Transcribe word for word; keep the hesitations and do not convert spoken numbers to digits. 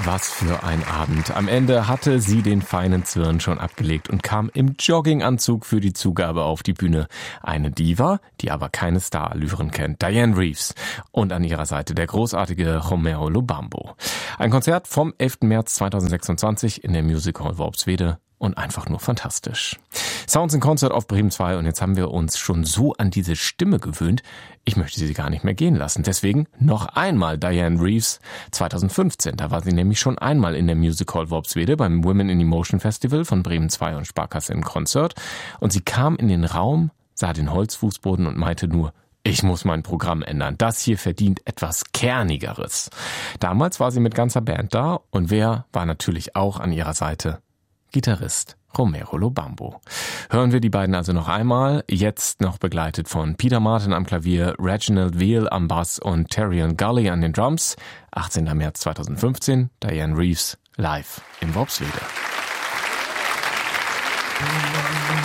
Was für ein Abend. Am Ende hatte sie den feinen Zwirn schon abgelegt und kam im Jogginganzug für die Zugabe auf die Bühne. Eine Diva, die aber keine Starallüren kennt, Dianne Reeves. Und an ihrer Seite der großartige Romeo Lubambo. Ein Konzert vom elften März zweitausendsechsundzwanzig in der Music Hall Worpswede. Und einfach nur fantastisch. Sounds in Concert auf Bremen zwei und jetzt haben wir uns schon so an diese Stimme gewöhnt, ich möchte sie gar nicht mehr gehen lassen. Deswegen noch einmal Dianne Reeves zweitausendfünfzehn. Da war sie nämlich schon einmal in der Music Hall Worpswede beim Women in Emotion Festival von Bremen zwei und Sparkasse in Concert. Und sie kam in den Raum, sah den Holzfußboden und meinte nur, ich muss mein Programm ändern. Das hier verdient etwas Kernigeres. Damals war sie mit ganzer Band da und wer war natürlich auch an ihrer Seite? Gitarrist Romeo Lubambo. Hören wir die beiden also noch einmal, jetzt noch begleitet von Peter Martin am Klavier, Reginald Veal am Bass und Terrian Gully an den Drums. achtzehnter März zweitausendfünfzehn, Dianne Reeves live in Worpswede.